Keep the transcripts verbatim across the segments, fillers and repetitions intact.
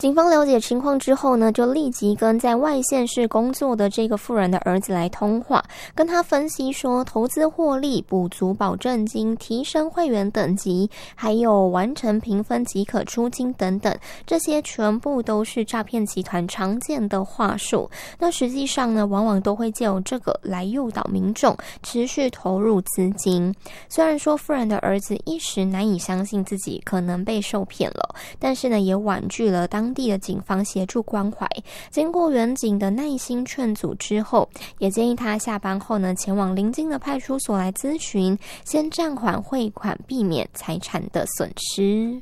警方了解情况之后呢，就立即跟在外县市工作的这个富人的儿子来通话，跟他分析说，投资获利、补足保证金、提升会员等级，还有完成评分即可出金等等，这些全部都是诈骗集团常见的话术。那实际上呢，往往都会借由这个来诱导民众持续投入资金。虽然说富人的儿子一时难以相信自己可能被受骗了，但是呢，也婉拒了当地的警方协助关怀。经过远警的耐心劝阻之后，也建议他下班后呢，前往邻近的派出所来咨询，先暂缓汇款，避免财产的损失。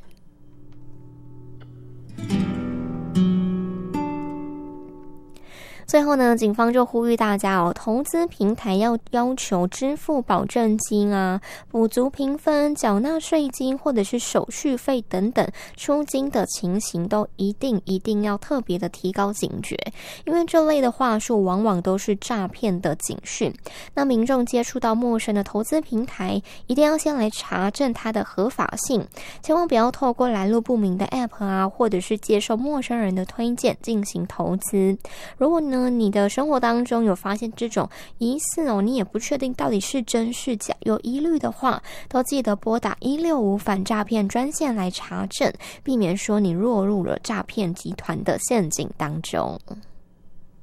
最后呢，警方就呼吁大家哦，投资平台要要求支付保证金啊、补足评分、缴纳税金或者是手续费等等出金的情形，都一定一定要特别的提高警觉，因为这类的话术往往都是诈骗的警讯。那民众接触到陌生的投资平台，一定要先来查证它的合法性，千万不要透过来路不明的 App 啊，或者是接受陌生人的推荐进行投资。如果呢，你的生活当中有发现这种疑似哦，你也不确定到底是真是假，有疑虑的话，都记得拨打一六五反诈骗专线来查证，避免说你落入了诈骗集团的陷阱当中。